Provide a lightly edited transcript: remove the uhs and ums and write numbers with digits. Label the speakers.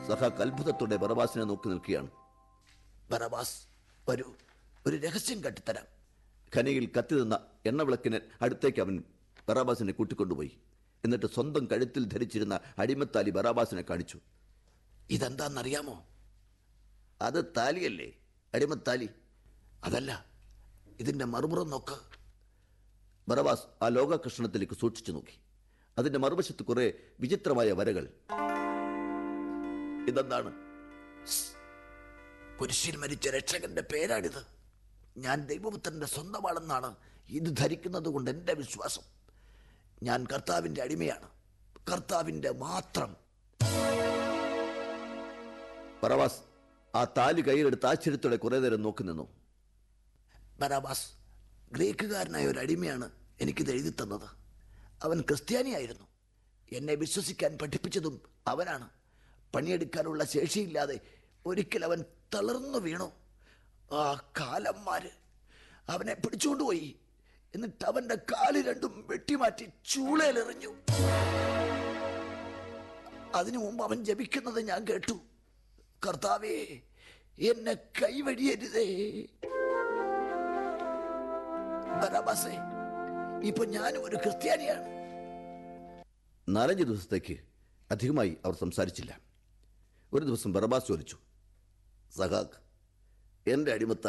Speaker 1: സഹാക്ക് അത്ഭുതത്തോടെ ബറബാസിനെ നോക്കി നിൽക്കുകയാണ്. ബറബാസ്, വരൂ, ഒരു രഹസ്യം കട്ടിത്തരാം. ഖനിയിൽ കത്തി നിന്ന എണ്ണവിളക്കിന് അടുത്തേക്ക് അവൻ ബറാബാസിനെ കൂട്ടിക്കൊണ്ടുപോയി. എന്നിട്ട് സ്വന്തം കഴുത്തിൽ ധരിച്ചിരുന്ന അടിമത്താലി ബറാബാസിനെ കാണിച്ചു. ഇതെന്താണെന്നറിയാമോ? അത് താലിയല്ലേ, അടിമത്താലി. അതല്ല, ഇതിൻ്റെ മറുപുറം നോക്ക്. ബറബാസ് ആ ലോകകൃഷ്ണത്തിലേക്ക് സൂക്ഷിച്ചു നോക്കി. അതിൻ്റെ മറുവശത്ത് കുറെ വിചിത്രമായ വരകൾ. ഇതെന്താണ്? കുരിശിൽ മരിച്ച രക്ഷകന്റെ പേരാണിത്. ഞാൻ ദൈവപുത്രന്റെ സ്വന്തമാണെന്നാണ് ഇത് ധരിക്കുന്നത് കൊണ്ട് എൻ്റെ വിശ്വാസം. ഞാൻ കർത്താവിൻ്റെ അടിമയാണ്, കർത്താവിൻ്റെ മാത്രം. ബറബാസ് ആ താലി കയ്യിലെടുത്ത് ആശ്ചര്യത്തോടെ കുറെ നേരം നോക്കി നിന്നു. ബറബാസ്, ഗ്രീക്കുകാരനായ ഒരു അടിമയാണ് എനിക്കിത് എഴുതി തന്നത്. അവൻ ക്രിസ്ത്യാനിയായിരുന്നു. എന്നെ വിശ്വസിക്കാൻ പഠിപ്പിച്ചതും അവനാണ്. പണിയെടുക്കാനുള്ള ശേഷിയില്ലാതെ ഒരിക്കൽ അവൻ തളർന്നു വീണു. ആ കാലന്മാര് അവനെ പിടിച്ചുകൊണ്ടുപോയി. എന്നിട്ട് അവന്റെ കാല് രണ്ടും വെട്ടിമാറ്റി ചൂളയിലെറിഞ്ഞു. അതിനു മുമ്പ് അവൻ ജപിക്കുന്നത് ഞാൻ കേട്ടു. കർത്താവേ, എന്നെ കൈവഴിയരുതേ. ബറബാസേ, ഇപ്പൊ ഞാനും ഒരു ക്രിസ്ത്യാനിയാണ്. 4-5 ദിവസത്തേക്ക് അധികമായി അവർ സംസാരിച്ചില്ല. ഒരു ദിവസം ബറബാസ് ചോദിച്ചു, സഹാക്ക്, എൻ്റെ അടിമത്ത